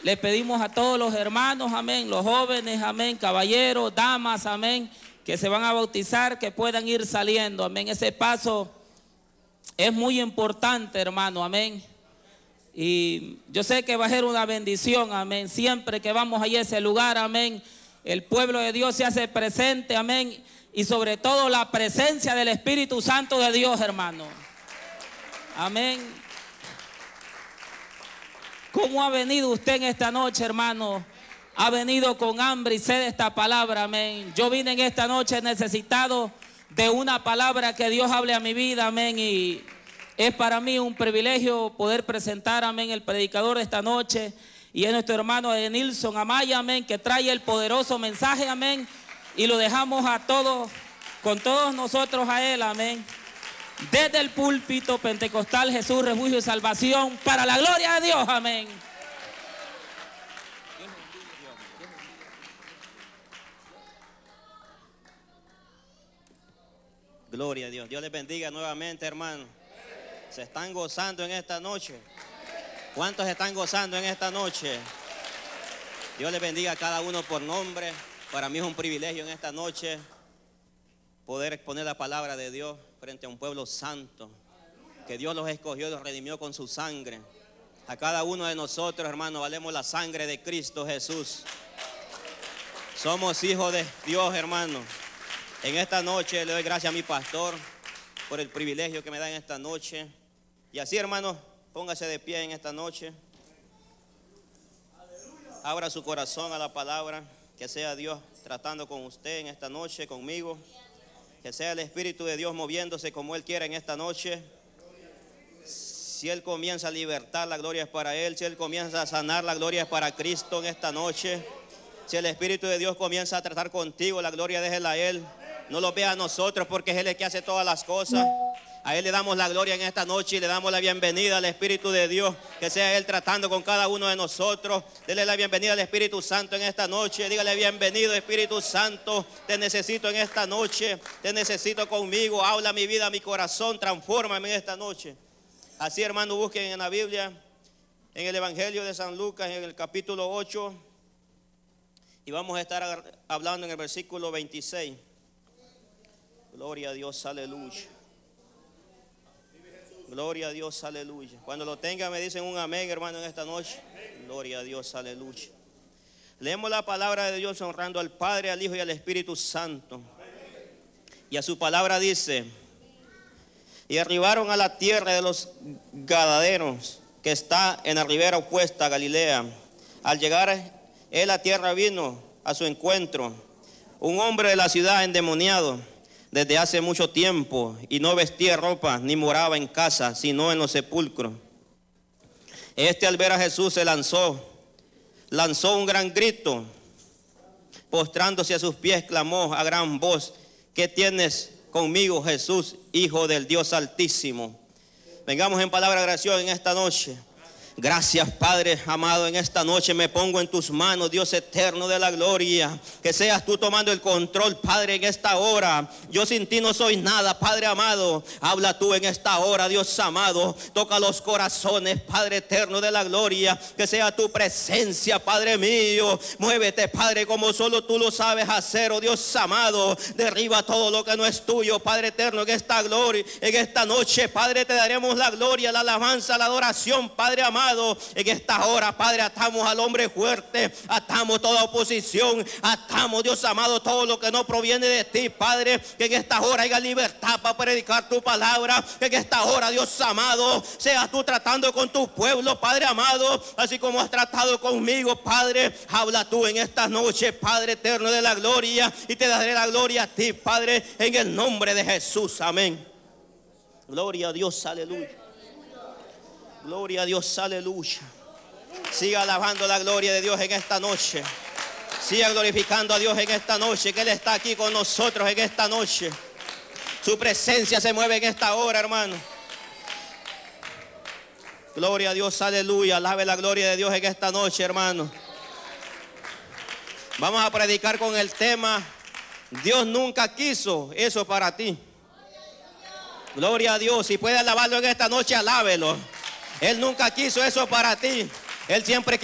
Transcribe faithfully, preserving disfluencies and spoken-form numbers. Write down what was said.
Le pedimos a todos los hermanos, amén, los jóvenes, amén, caballeros, damas, amén, que se van a bautizar, que puedan ir saliendo, amén. Ese paso es muy importante, hermano, amén. Y yo sé que va a ser una bendición, amén. Siempre que vamos allá a ese lugar, amén, el pueblo de Dios se hace presente, amén. Y sobre todo la presencia del Espíritu Santo de Dios, hermano. Amén. ¿Cómo ha venido usted en esta noche, hermano? Ha venido con hambre y sed de esta palabra, amén. Yo vine en esta noche necesitado de una palabra que Dios hable a mi vida, amén. Y es para mí un privilegio poder presentar, amén, el predicador de esta noche. Y es nuestro hermano Nilson Amaya, amén, que trae el poderoso mensaje, amén. Y lo dejamos a todos, con todos nosotros a él, amén. Desde el púlpito pentecostal Jesús, refugio y salvación, para la gloria de Dios, amén. Gloria a Dios. Dios les bendiga nuevamente, hermano. ¿Se están gozando en esta noche? ¿Cuántos están gozando en esta noche? Dios les bendiga a cada uno por nombre. Para mí es un privilegio en esta noche poder exponer la palabra de Dios frente a un pueblo santo, que Dios los escogió y los redimió con su sangre. A cada uno de nosotros, hermanos, valemos la sangre de Cristo Jesús. Somos hijos de Dios, hermano. En esta noche le doy gracias a mi pastor por el privilegio que me da en esta noche. Y así, hermano, póngase de pie en esta noche. Abra su corazón a la palabra. Que sea Dios tratando con usted en esta noche, conmigo. Que sea el Espíritu de Dios moviéndose como Él quiera en esta noche. Si Él comienza a libertar, la gloria es para Él. Si Él comienza a sanar, la gloria es para Cristo en esta noche. Si el Espíritu de Dios comienza a tratar contigo, la gloria déjela a Él. No lo vea a nosotros, porque es Él el que hace todas las cosas. A Él le damos la gloria en esta noche y le damos la bienvenida al Espíritu de Dios. Que sea Él tratando con cada uno de nosotros. Dele la bienvenida al Espíritu Santo en esta noche. Dígale: bienvenido, Espíritu Santo. Te necesito en esta noche. Te necesito conmigo. Habla mi vida, mi corazón. Transfórmame en esta noche. Así, hermano, busquen en la Biblia, en el Evangelio de San Lucas, en el capítulo ocho. Y vamos a estar hablando en el versículo veintiséis. Gloria a Dios, aleluya. Gloria a Dios, aleluya. Cuando lo tengan me dicen un amén, hermano, en esta noche. Gloria a Dios, aleluya. Leemos la palabra de Dios honrando al Padre, al Hijo y al Espíritu Santo. Y a su palabra dice: y arribaron a la tierra de los Gadarenos, que está en la ribera opuesta a Galilea. Al llegar él a tierra, vino a su encuentro un hombre de la ciudad endemoniado desde hace mucho tiempo, y no vestía ropa ni moraba en casa, sino en los sepulcros. Este, al ver a Jesús, se lanzó, lanzó un gran grito, postrándose a sus pies, clamó a gran voz: ¿qué tienes conmigo, Jesús, Hijo del Dios Altísimo? Vengamos en palabra de oración en esta noche. Gracias, Padre amado, en esta noche me pongo en tus manos, Dios eterno de la gloria. Que seas tú tomando el control, Padre, en esta hora. Yo sin ti no soy nada, Padre amado. Habla tú en esta hora, Dios amado. Toca los corazones, Padre eterno de la gloria. Que sea tu presencia, Padre mío. Muévete, Padre, como solo tú lo sabes hacer, oh Dios amado. Derriba todo lo que no es tuyo, Padre eterno, en esta gloria, en esta noche, Padre, te daremos la gloria, la alabanza, la adoración, Padre amado. En esta hora, Padre, atamos al hombre fuerte, atamos toda oposición, atamos, Dios amado, todo lo que no proviene de ti, Padre. Que en esta hora haya libertad para predicar tu palabra. Que en esta hora, Dios amado, seas tú tratando con tu pueblo, Padre amado, así como has tratado conmigo, Padre. Habla tú en esta noche, Padre eterno de la gloria, y te daré la gloria a ti, Padre, en el nombre de Jesús, amén. Gloria a Dios, aleluya. Gloria a Dios, aleluya. Siga alabando la gloria de Dios en esta noche. Siga glorificando a Dios en esta noche, que Él está aquí con nosotros en esta noche. Su presencia se mueve en esta hora, hermano. Gloria a Dios, aleluya. Alabe la gloria de Dios en esta noche, hermano. Vamos a predicar con el tema: Dios nunca quiso eso para ti. Gloria a Dios. Si puede alabarlo en esta noche, alábelo. Él nunca quiso eso para ti. Él siempre quiso